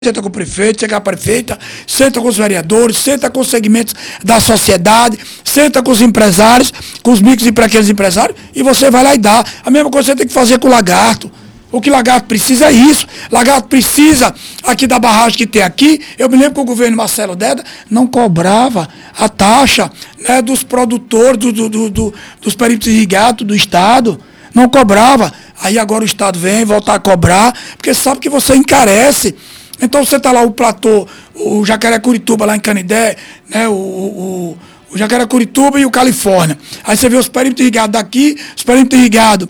senta com o prefeito, senta com a prefeita, senta com os vereadores, senta com os segmentos da sociedade, senta com os empresários, com os micros e pequenos empresários, e você vai lá e dá. A mesma coisa você tem que fazer com o Lagarto. O que Lagarto precisa é isso. Lagarto precisa aqui da barragem que tem aqui. Eu me lembro que o governo Marcelo Deda não cobrava a taxa, né, dos produtores, dos perímetros irrigados do Estado. Não cobrava. Aí agora o Estado vem voltar a cobrar, porque sabe que você encarece. Então você está lá o platô, o Jacaré-Curituba lá em Canindé, né, o Jacaré-Curituba e o Califórnia. Aí você vê os perímetros irrigados daqui, os perímetros irrigados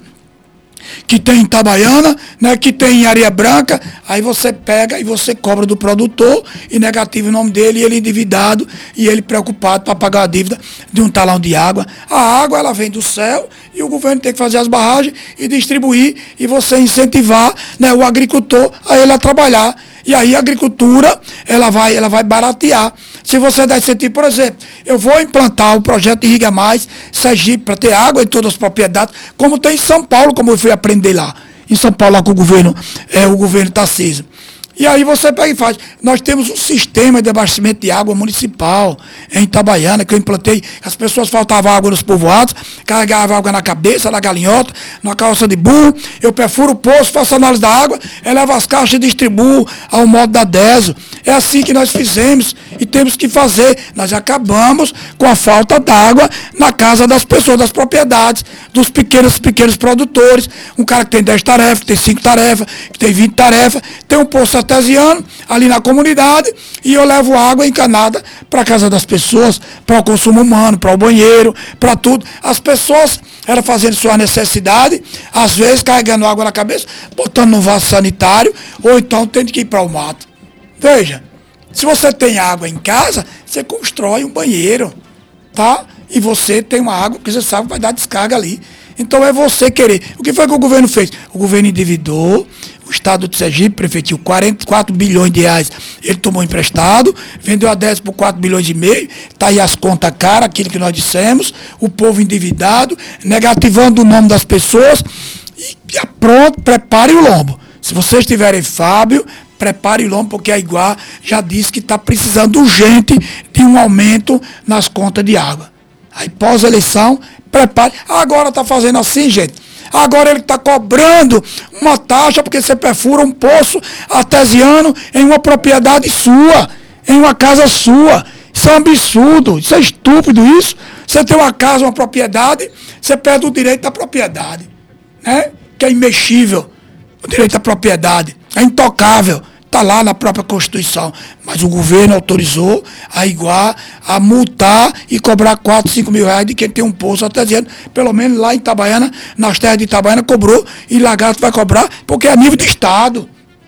que tem em Itabaiana, né, que tem em Areia Branca, aí você pega e você cobra do produtor e negativa o nome dele, e ele endividado, e ele preocupado para pagar a dívida de um talão de água. A água, ela vem do céu, e o governo tem que fazer as barragens e distribuir, e você incentivar, né, o agricultor a ele a trabalhar. E aí a agricultura, ela vai baratear. Se você dá incentivo, por exemplo, eu vou implantar o projeto Irriga Mais, Sergipe, para ter água em todas as propriedades, como tem em São Paulo, como eu fui aprender lá. Em São Paulo, lá com o governo Tarcísio. E aí você pega e faz. Nós temos um sistema de abastecimento de água municipal em Itabaiana, que eu implantei. As pessoas faltavam água nos povoados, carregavam água na cabeça, na galinhota, na calça de burro. Eu perfuro o poço, faço análise da água, elevo as caixas e distribuo ao modo da DESO. É assim que nós fizemos e temos que fazer. Nós acabamos com a falta d'água na casa das pessoas, das propriedades, dos pequenos produtores. Um cara que tem 10 tarefas, que tem 5 tarefas, que tem 20 tarefas, tem um poço artesiano ali na comunidade, e eu levo água encanada para a casa das pessoas, para o consumo humano, para o banheiro, para tudo. As pessoas eram fazendo sua necessidade, às vezes carregando água na cabeça, botando no vaso sanitário, ou então tendo que ir para o mato. Veja, se você tem água em casa, você constrói um banheiro, tá? E você tem uma água que você sabe que vai dar descarga ali. Então é você querer. O que foi que o governo fez? O governo endividou, o Estado de Sergipe, prefeitinho, 44 bilhões de reais, ele tomou emprestado, vendeu a 10 por 4 bilhões e meio, está aí as contas caras, aquilo que nós dissemos, o povo endividado, negativando o nome das pessoas, e pronto, prepare o lombo. Se vocês tiverem Fábio, prepare o lombo, porque a Iguá já disse que está precisando urgente de um aumento nas contas de água. Aí pós-eleição, prepare. Agora está fazendo assim, gente. Agora ele está cobrando uma taxa porque você perfura um poço artesiano em uma propriedade sua, em uma casa sua. Isso é um absurdo, isso é estúpido isso. Você tem uma casa, uma propriedade, você perde o direito da propriedade, né? Que é imexível, o direito da propriedade, é intocável. Está lá na própria Constituição, mas o governo autorizou a Iguá a multar e cobrar 4, 5 mil reais de quem tem um poço artesiano, pelo menos lá em Itabaiana, nas terras de Itabaiana cobrou, e Lagarto vai cobrar, porque é a nível de Estado.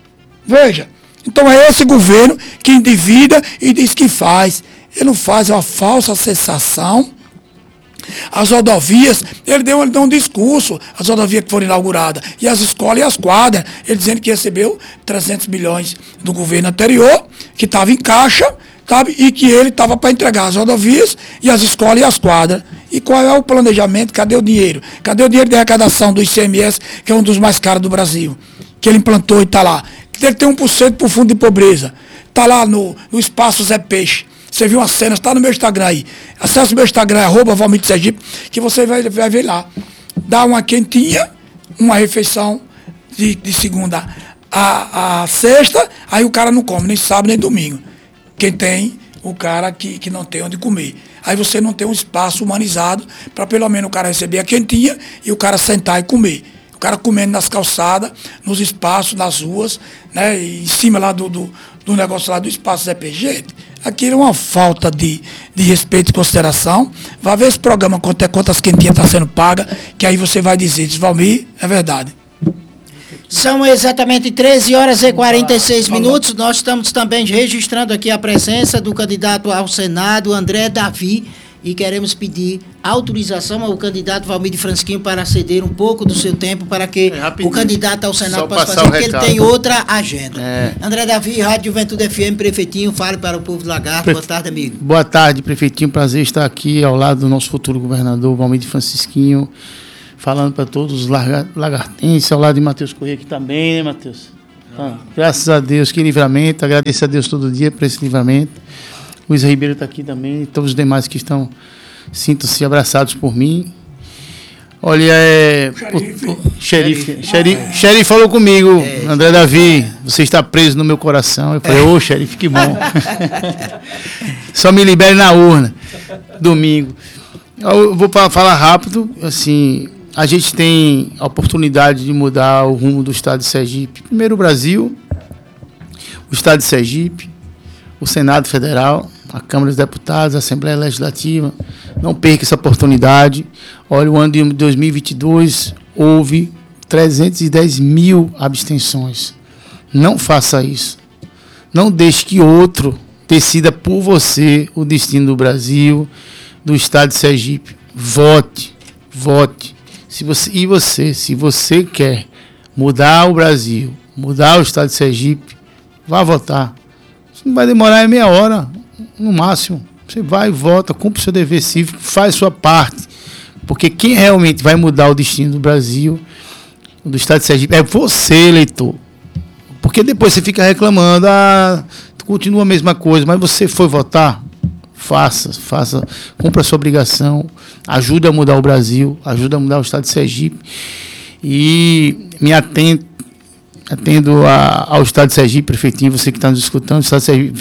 Veja, então é esse governo que endivida e diz que faz. Ele não faz, é uma falsa sensação. As rodovias, ele deu um discurso, as rodovias que foram inauguradas, e as escolas e as quadras, ele dizendo que recebeu 300 milhões do governo anterior, que estava em caixa, sabe, e que ele estava para entregar as rodovias e as escolas e as quadras. E qual é o planejamento? Cadê o dinheiro? Cadê o dinheiro de arrecadação do ICMS, que é um dos mais caros do Brasil, que ele implantou e está lá? Ele tem 1% para o fundo de pobreza, está lá no espaço Zé Peixe. Você viu uma cena, está no meu Instagram aí. Acesse o meu Instagram, @valmir_sergipe, que você vai ver lá. Dá uma quentinha, uma refeição de segunda a sexta, aí o cara não come, nem sábado nem domingo. Quem tem, o cara que não tem onde comer. Aí você não tem um espaço humanizado para pelo menos o cara receber a quentinha e o cara sentar e comer. O cara comendo nas calçadas, nos espaços, nas ruas, né, em cima lá do negócio lá do espaço Zé Peixe. Aquilo é uma falta de respeito e consideração. Vai ver esse programa, quantas quentinhas estão sendo pagas, que aí você vai dizer, Valmir, é verdade. São exatamente 13 horas e 46 minutos. Nós estamos também registrando aqui a presença do candidato ao Senado, André Davi, e queremos pedir autorização ao candidato Valmir de Francisquinho para ceder um pouco do seu tempo para que o candidato ao Senado possa fazer, porque ele tem outra agenda. André Davi, Rádio Juventude FM, Prefeitinho, fale para o povo do Lagarto. Boa tarde, amigo. Boa tarde, Prefeitinho. Prazer estar aqui ao lado do nosso futuro governador, Valmir de Francisquinho, falando para todos os lagartenses, ao lado de Matheus Corrêa aqui também, né, Matheus? Graças a Deus, que livramento. Agradeço a Deus todo dia por esse livramento. Luiz Ribeiro está aqui também. Todos os demais que estão, sintam-se abraçados por mim. Olha, Xerife falou comigo, André Davi, você está preso no meu coração. Eu falei, xerife, que bom. Só me libere na urna, domingo. Eu vou falar rápido, assim, a gente tem a oportunidade de mudar o rumo do Estado de Sergipe. Primeiro o Brasil, o Estado de Sergipe, o Senado Federal, a Câmara dos Deputados, a Assembleia Legislativa. Não perca essa oportunidade. Olha, o ano de 2022 houve 310 mil abstenções. Não faça isso. Não deixe que outro decida por você o destino do Brasil, do Estado de Sergipe. Vote, vote. Se você quer mudar o Brasil, mudar o Estado de Sergipe, vá votar. Isso não vai demorar meia hora, no máximo. Você vai e vota, cumpre o seu dever cívico, faz sua parte. Porque quem realmente vai mudar o destino do Brasil, do Estado de Sergipe, é você, eleitor. Porque depois você fica reclamando, continua a mesma coisa, mas você foi votar, faça, cumpra a sua obrigação, ajude a mudar o Brasil, ajude a mudar o Estado de Sergipe. E me atendo ao Estado de Sergipe, prefeitinho, você que está nos escutando, o Estado de Sergipe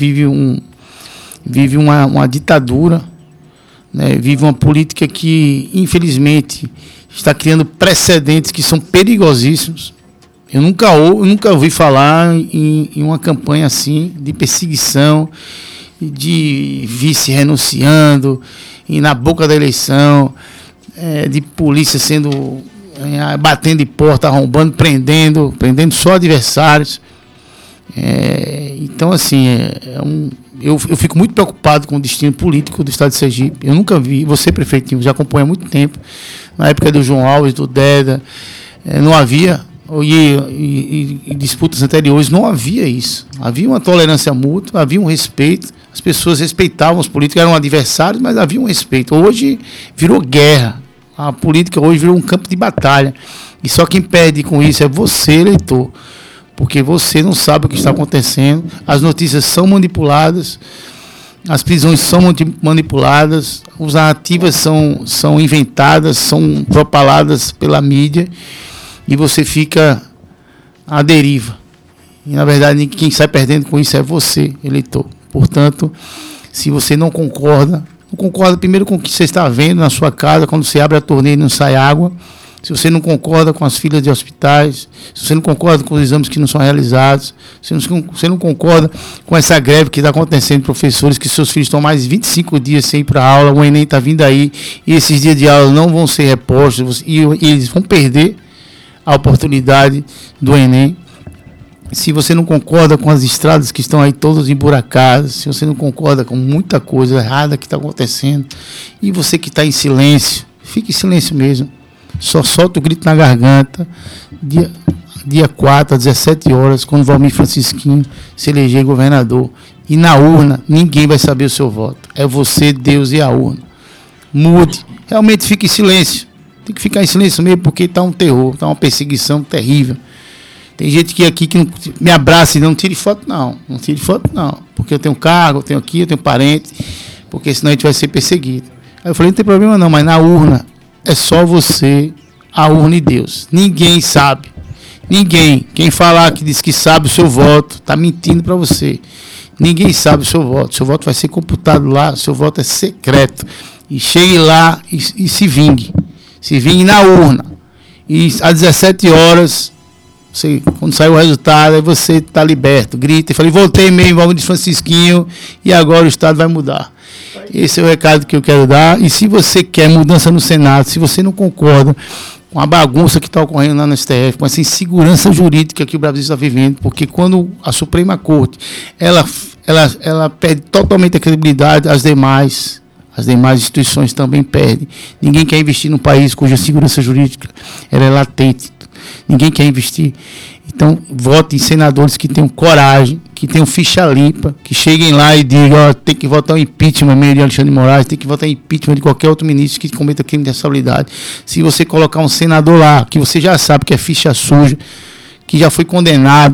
vive uma ditadura, né? Vive uma política que, infelizmente, está criando precedentes que são perigosíssimos. Eu nunca ouvi falar em uma campanha assim, de perseguição, de vice renunciando, e na boca da eleição, de polícia batendo de porta, arrombando, prendendo só adversários. Então, assim, eu fico muito preocupado com o destino político do Estado de Sergipe. Eu nunca vi, você, prefeitinho, já acompanha há muito tempo, na época do João Alves, do Deda, não havia, e disputas anteriores, não havia isso. Havia uma tolerância mútua, havia um respeito, as pessoas respeitavam os políticos, eram adversários, mas havia um respeito. Hoje virou guerra, a política hoje virou um campo de batalha, e só quem perde com isso é você, eleitor. Porque você não sabe o que está acontecendo, as notícias são manipuladas, as prisões são manipuladas, as narrativas são inventadas, são propaladas pela mídia, e você fica à deriva. E, na verdade, quem sai perdendo com isso é você, eleitor. Portanto, se você não concorda primeiro com o que você está vendo na sua casa, quando você abre a torneira e não sai água, se você não concorda com as filas de hospitais, se você não concorda com os exames que não são realizados, se você não concorda com essa greve que está acontecendo de professores, que seus filhos estão mais de 25 dias sem ir para a aula, o Enem está vindo aí, e esses dias de aula não vão ser repostos, e eles vão perder a oportunidade do Enem. Se você não concorda com as estradas que estão aí todas emburacadas, se você não concorda com muita coisa errada que está acontecendo, e você que está em silêncio, fique em silêncio mesmo. Só solta o grito na garganta, dia 4, às 17 horas, quando Valmir Francisquinho se eleger governador. E na urna, ninguém vai saber o seu voto. É você, Deus e a urna. Mude. Realmente fique em silêncio. Tem que ficar em silêncio mesmo, porque está um terror, está uma perseguição terrível. Tem gente que não me abraça e não tire foto, não. Não tire foto, não. Porque eu tenho cargo, eu tenho aqui, eu tenho parente, porque senão a gente vai ser perseguido. Aí eu falei, não tem problema não, mas na urna é só você, a urna e Deus. Ninguém sabe. Ninguém. Quem falar que diz que sabe o seu voto, está mentindo para você. Ninguém sabe o seu voto. Seu voto vai ser computado lá, seu voto é secreto. E chegue lá e se vingue. Se vingue na urna. E às 17 horas, quando sair o resultado, aí você está liberto. Grita e fala, voltei mesmo, vamos de Francisquinho, e agora o Estado vai mudar. Esse é o recado que eu quero dar. E se você quer mudança no Senado, se você não concorda com a bagunça que está ocorrendo lá no STF, com essa insegurança jurídica que o Brasil está vivendo, porque quando a Suprema Corte ela perde totalmente a credibilidade, as demais instituições também perdem. Ninguém quer investir num país cuja segurança jurídica ela é latente. Ninguém quer investir. Então, vote em senadores que tenham coragem, que tenham ficha limpa, que cheguem lá e digam, tem que votar o impeachment de Alexandre de Moraes, tem que votar o impeachment de qualquer outro ministro que cometa crime de responsabilidade. Se você colocar um senador lá, que você já sabe que é ficha suja, que já foi condenado,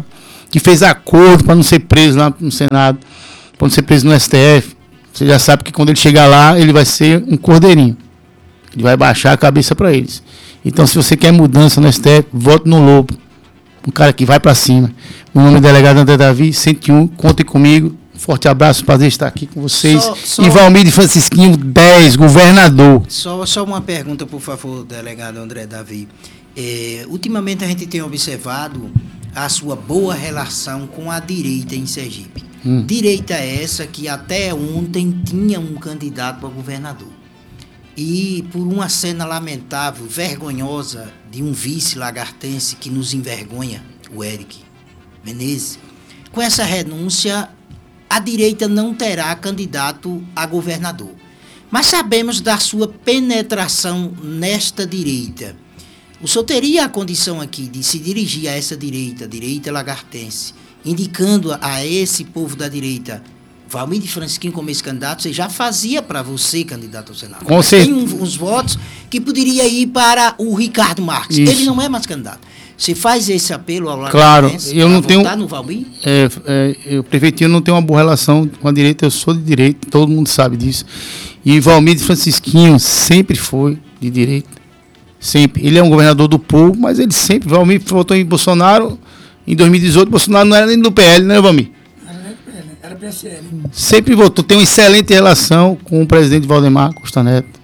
que fez acordo para não ser preso lá no Senado, para não ser preso no STF, você já sabe que quando ele chegar lá, ele vai ser um cordeirinho. Ele vai baixar a cabeça para eles. Então, se você quer mudança no STF, vote no Lobo. Um cara que vai para cima. Meu nome é delegado André Davi, 101, contem comigo. Forte abraço, prazer estar aqui com vocês. E Valmir de Francisquinho, 10, governador. Só uma pergunta, por favor, delegado André Davi. Ultimamente a gente tem observado a sua boa relação com a direita em Sergipe. Direita essa que até ontem tinha um candidato a governador. E por uma cena lamentável, vergonhosa, de um vice lagartense que nos envergonha, o Eric Menezes, com essa renúncia, a direita não terá candidato a governador. Mas sabemos da sua penetração nesta direita. O senhor teria a condição aqui de se dirigir a essa direita lagartense, indicando a esse povo da direita, Valmir de Francisquinho como esse candidato, você já fazia para você candidato ao Senado. Com certeza. Tem uns votos que poderia ir para o Ricardo Marques. Isso. Ele não é mais candidato. Você faz esse apelo ao lagartense? Claro, eu não tenho. No Valmir? O prefeitinho não tem uma boa relação com a direita, eu sou de direita, todo mundo sabe disso. E Valmir de Francisquinho sempre foi de direita. Sempre. Ele é um governador do povo, mas ele sempre. Valmir votou em Bolsonaro em 2018. Bolsonaro não era nem do PL, né, Valmir? Era PSL. Sempre votou. Tem uma excelente relação com o presidente Valdemar Costa Neto.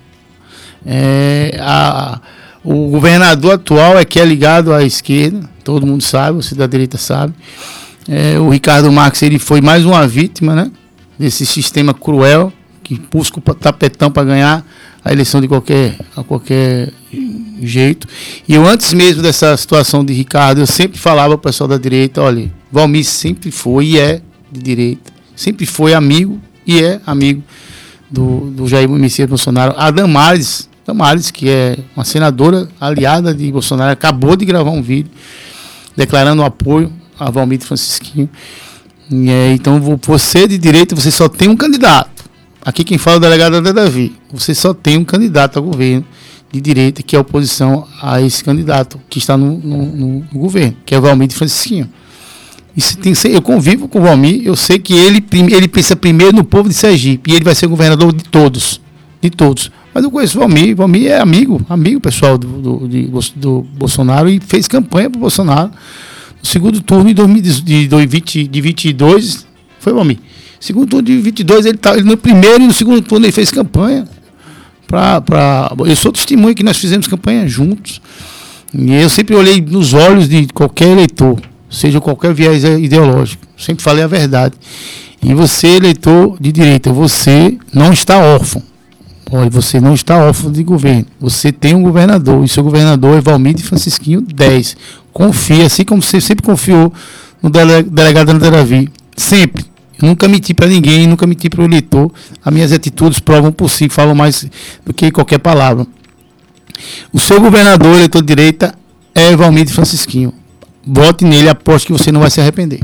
O governador atual é que é ligado à esquerda, todo mundo sabe, você da direita sabe. O Ricardo Marques, ele foi mais uma vítima, né, desse sistema cruel que busca o tapetão para ganhar a eleição de qualquer jeito. E eu, antes mesmo dessa situação de Ricardo, eu sempre falava para o pessoal da direita, olha, Valmir sempre foi e é de direita, sempre foi amigo e é amigo do Jair Messias Bolsonaro. A Damares, que é uma senadora aliada de Bolsonaro, acabou de gravar um vídeo declarando apoio a Valmir de Francisquinho. Então, você de direita, você só tem um candidato. Aqui quem fala é o delegado André Davi. Você só tem um candidato a governo de direita, que é oposição a esse candidato que está no governo, que é o Valmir de Francisquinho. Eu convivo com o Valmir, eu sei que ele pensa primeiro no povo de Sergipe, e ele vai ser governador de todos. Mas eu conheço o Valmir é amigo pessoal do Bolsonaro, e fez campanha para o Bolsonaro no segundo turno de 2022, foi o Valmir. Segundo turno de 22, ele no primeiro e no segundo turno ele fez campanha. Eu sou testemunha que nós fizemos campanha juntos. E eu sempre olhei nos olhos de qualquer eleitor, seja qualquer viés ideológico. Sempre falei a verdade. E você, eleitor de direita, você não está órfão. Olha, você não está órfão de governo. Você tem um governador, e seu governador é Valmir de Francisquinho, 10. Confia, assim como você sempre confiou no delegado André Davi. Sempre. Eu nunca menti para ninguém, nunca menti para o eleitor. As minhas atitudes provam por si, falam mais do que qualquer palavra. O seu governador, eleitor de direita, é Valmir de Francisquinho. Vote nele, aposto que você não vai se arrepender.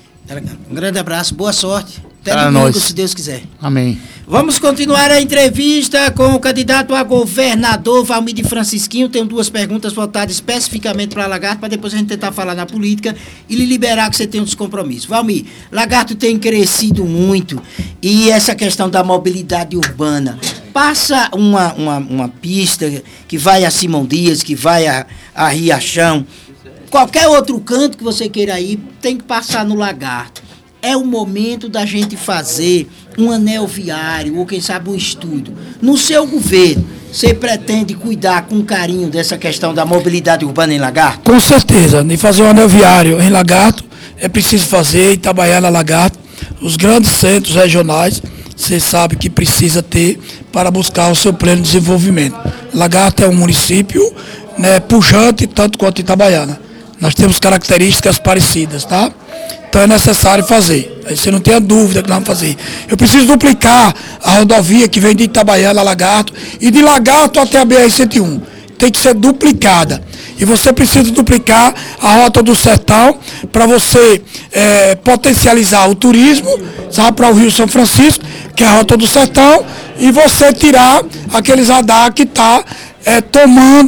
Um grande abraço, boa sorte. Até domingo, se Deus quiser. Amém. Vamos continuar a entrevista com o candidato a governador Valmir de Francisquinho. Tenho duas perguntas voltadas especificamente para Lagarto, para depois a gente tentar falar na política e lhe liberar que você tem uns compromissos. Valmir, Lagarto tem crescido muito, e essa questão da mobilidade urbana. Passa uma pista que vai a Simão Dias, que vai a Riachão, qualquer outro canto que você queira ir, tem que passar no Lagarto. É o momento da gente fazer um anel viário, ou quem sabe um estudo. No seu governo, você pretende cuidar com carinho dessa questão da mobilidade urbana em Lagarto? Com certeza. De fazer um anel viário em Lagarto, é preciso fazer e trabalhar na Lagarto. Os grandes centros regionais, você sabe que precisa ter para buscar o seu pleno desenvolvimento. Lagarto é um município, né, pujante, tanto quanto Itabaiana. Nós temos características parecidas, tá? Então é necessário fazer. Aí você não tenha dúvida que nós vamos fazer. Eu preciso duplicar a rodovia que vem de Itabaiana a Lagarto, e de Lagarto até a BR-101. Tem que ser duplicada. E você precisa duplicar a Rota do Sertão para você potencializar o turismo, sabe, para o Rio São Francisco, que é a Rota do Sertão, e você tirar aqueles radar que está tomando,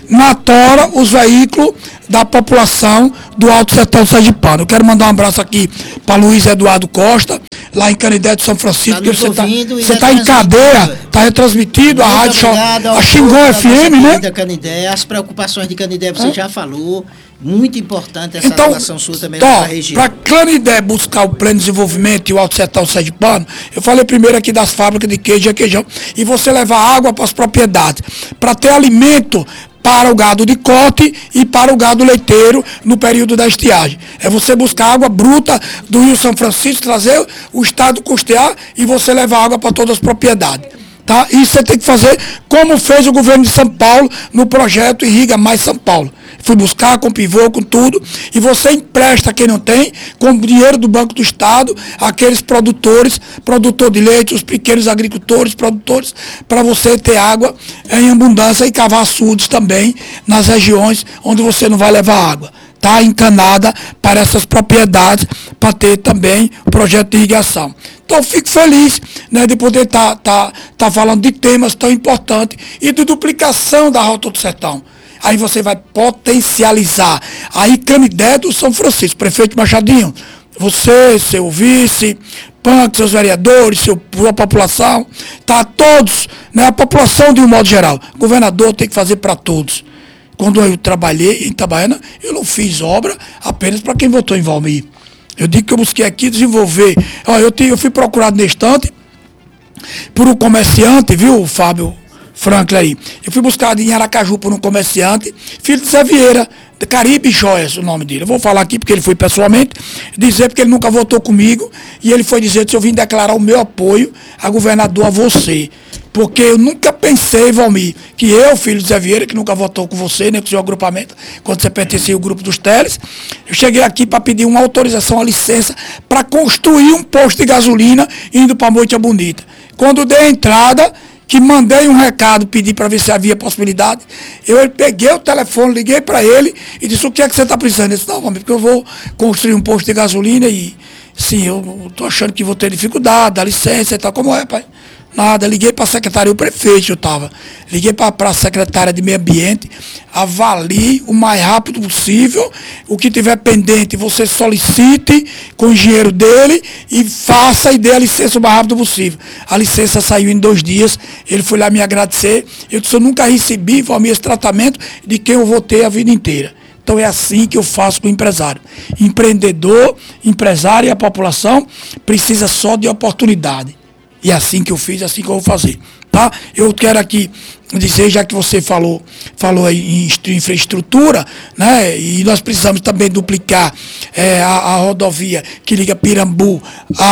na tora os veículos da população do Alto Sertão Sergipano. Eu quero mandar um abraço aqui para Luiz Eduardo Costa, lá em Canidé de São Francisco, que você está em cadeia, está retransmitido, a rádio, a Xingó FM, né? Canidé, as preocupações de Canidé você já falou, muito importante essa atuação sua também na região. Para Canidé buscar o pleno desenvolvimento e o Alto Sertão Sergipano, eu falei primeiro aqui das fábricas de queijo e requeijão, e você levar água para as propriedades, para ter alimento para o gado de corte e para o gado leiteiro no período da estiagem. É você buscar água bruta do Rio São Francisco, trazer o Estado custear e você levar água para todas as propriedades. Tá? Isso você tem que fazer como fez o governo de São Paulo no projeto Irriga Mais São Paulo. Fui buscar com pivô, com tudo, e você empresta quem não tem, com o dinheiro do Banco do Estado, aqueles produtores, produtor de leite, os pequenos agricultores, produtores, para você ter água em abundância e cavar açudes também nas regiões onde você não vai levar água. Está encanada para essas propriedades, para ter também o projeto de irrigação. Então, fico feliz, né, de poder tá falando de temas tão importantes e de duplicação da Rota do Sertão. Aí você vai potencializar. Aí, Canidé do São Francisco, prefeito Machadinho, você, seu vice, PAN, seus vereadores, sua população, tá todos, né, a população de um modo geral. O governador tem que fazer para todos. Quando eu trabalhei em Itabaiana, eu não fiz obra apenas para quem votou em Valmir. Eu digo que eu busquei aqui desenvolver. Eu fui procurado na estante por um comerciante, viu, Fábio Franklin aí. Eu fui buscado em Aracaju por um comerciante, filho de Zé Vieira, de Caribe Joias, o nome dele. Eu vou falar aqui porque ele foi pessoalmente, dizer porque ele nunca votou comigo, e ele foi dizer que eu vim declarar o meu apoio a governador, a você. Porque eu nunca pensei, Valmir, que eu, filho de Zé Vieira, que nunca votou com você, nem com o seu agrupamento, quando você pertencia ao grupo dos Teles, eu cheguei aqui para pedir uma autorização, uma licença, para construir um posto de gasolina indo para Moita Bonita. Quando dei a entrada, que mandei um recado, pedi para ver se havia possibilidade, eu peguei o telefone, liguei para ele e disse, o que é que você está precisando? Ele disse, não, Valmir, porque eu vou construir um posto de gasolina e, sim, eu estou achando que vou ter dificuldade, dá licença e tal. Como é, pai? Nada, liguei para a secretária, o prefeito eu estava, liguei para a secretária de meio ambiente, avalie o mais rápido possível, o que tiver pendente você solicite com o engenheiro dele e faça e dê a licença o mais rápido possível. A licença saiu em 2 dias, ele foi lá me agradecer, eu disse, eu nunca recebi, Valmir, esse tratamento de quem eu votei a vida inteira. Então é assim que eu faço com o empresário. Empreendedor, empresário e a população precisa só de oportunidade. E é assim que eu fiz, é assim que eu vou fazer. Tá? Eu quero aqui dizer, já que você falou aí em infraestrutura, né? E nós precisamos também duplicar a rodovia que liga Pirambu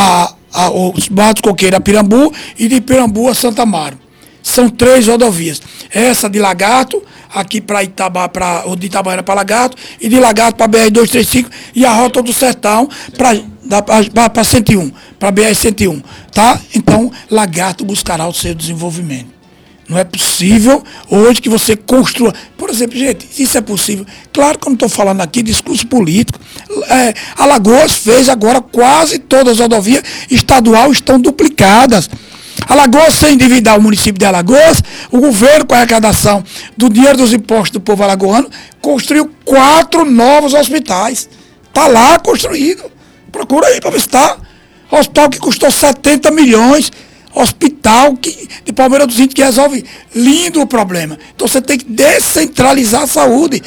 os Matos Coqueiro a Pirambu e de Pirambu a Santa Amaro. São 3 rodovias. Essa de Lagarto, aqui para de Itabaiana para Lagarto, e de Lagarto para BR-235 e a Rota do Sertão para 101, para BR-101, tá? Então, Lagarto buscará o seu desenvolvimento. Não é possível hoje que você construa. Por exemplo, gente, isso é possível. Claro que eu não estou falando aqui de discurso político. Alagoas fez agora quase todas as rodovias estaduais estão duplicadas. Alagoas, sem endividar o município de Alagoas, o governo, com a arrecadação do dinheiro dos impostos do povo alagoano, construiu 4 novos hospitais. Está lá construído. Procura aí para ver se está. Hospital que custou 70 milhões. Hospital de Palmeiras dos Índios que resolve lindo o problema. Então você tem que descentralizar a saúde.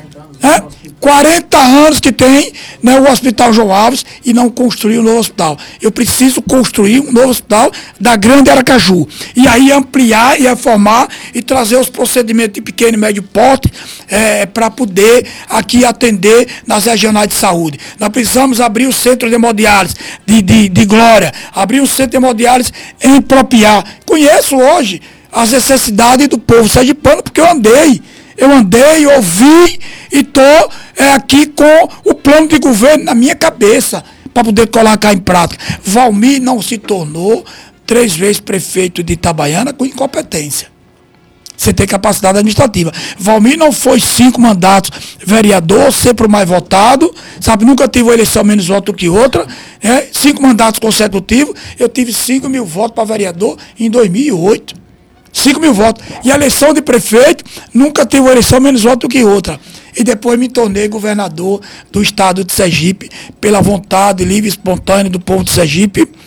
40 anos que tem, né, o Hospital João Alves e não construir um novo hospital. Eu preciso construir um novo hospital da Grande Aracaju. E aí ampliar e reformar e trazer os procedimentos de pequeno e médio porte para poder aqui atender nas regionais de saúde. Nós precisamos abrir o centro de hemodiálise de Glória, abrir o centro de hemodiálise em Propiá. Conheço hoje as necessidades do povo sergipano, porque eu andei, ouvi e estou aqui com o plano de governo na minha cabeça para poder colocar em prática. Valmir não se tornou 3 vezes prefeito de Itabaiana com incompetência. Você tem capacidade administrativa. Valmir não foi 5 mandatos vereador, sempre o mais votado, sabe? Nunca tive uma eleição menos voto que outra. 5 mandatos consecutivos, eu tive 5 mil votos para vereador em 2008. 5 mil votos. E a eleição de prefeito, nunca teve uma eleição menos voto do que outra. E depois me tornei governador do estado de Sergipe, pela vontade livre e espontânea do povo de Sergipe.